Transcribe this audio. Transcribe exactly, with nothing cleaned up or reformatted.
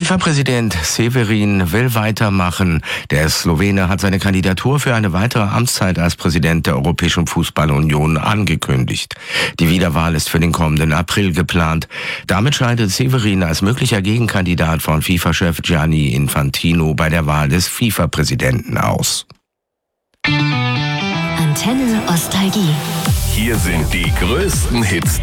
FIFA-Präsident Severin will weitermachen. Der Slowene hat seine Kandidatur für eine weitere Amtszeit als Präsident der Europäischen Fußballunion angekündigt. Die Wiederwahl ist für den kommenden April geplant. Damit scheidet Severin als möglicher Gegenkandidat von FIFA-Chef Gianni Infantino bei der Wahl des FIFA-Präsidenten aus. Antenne Ostalgie. Hier sind die größten Hits